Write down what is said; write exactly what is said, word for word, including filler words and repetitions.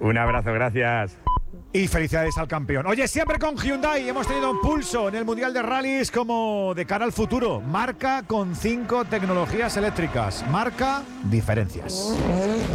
Un abrazo, gracias. Y felicidades al campeón. Oye, siempre con Hyundai hemos tenido un pulso en el Mundial de Rallys como de cara al futuro. Marca con cinco tecnologías eléctricas. Marca diferencias.